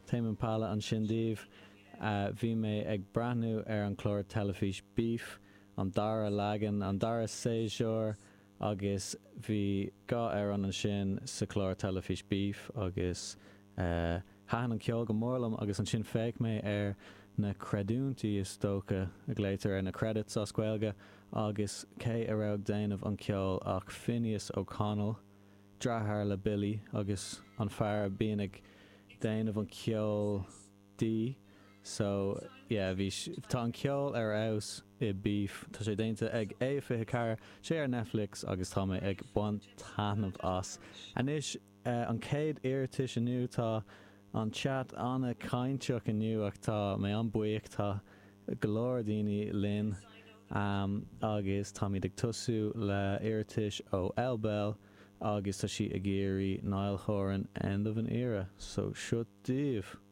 Téim Impala an Shindív bhí mé ag breathnú an chlór telefís beef an dara lagan an dara séjour agus bhí gá an sin sa chlór telefís beef agus haan an ceol go mórlam agus an sin féic mé na creadúntaí is tóca a gléitar na credits as Gaeilge agus cé a raibh déanamh an ceol ach Phineas O'Connell drathar le Billy agus an fear bíon ag déanamh an ceol dí so bhí tá an ceol aus I beef tá sé déanta ag éifithe car sé Netflix agus tá mé ag buan tanmh as anis an céad iartis aniu tá an chat anna cainteach aniu ach tá mé an buíoch tá golóir daoine linn agus tá mí ag tosú le iartis ó Elbel agus tá si a géirí Niall Horan end of an era so seo díobh